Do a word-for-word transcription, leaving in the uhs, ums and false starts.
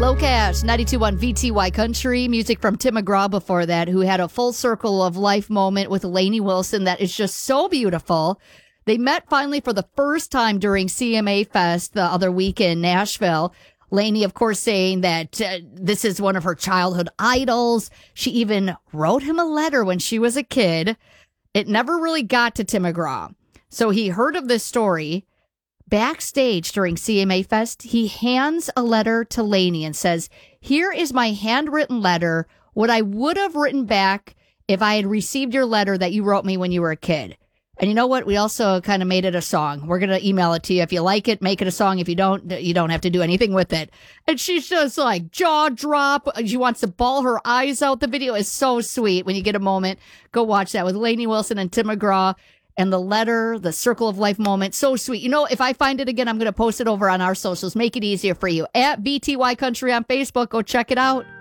Locash, ninety-two point one V T Y Country. Music from Tim McGraw before that, who had a full circle of life moment with Lainey Wilson that is just so beautiful. They met finally for the first time during C M A Fest the other week in Nashville. Lainey, of course, saying that uh, this is one of her childhood idols. She even wrote him a letter when she was a kid. It never really got to Tim McGraw. So he heard of this story. Backstage during C M A Fest, he hands a letter to Lainey and says, "Here is my handwritten letter, what I would have written back if I had received your letter that you wrote me when you were a kid." And you know what? We also kind of made it a song. We're going to email it to you. If you like it, make it a song. If you don't, you don't have to do anything with it. And she's just like jaw drop. She wants to bawl her eyes out. The video is so sweet. When you get a moment, go watch that with Lainey Wilson and Tim McGraw. And the letter, the circle of life moment, so sweet. You know, if I find it again, I'm going to post it over on our socials. Make it easier for you. At B T Y Country on Facebook. Go check it out.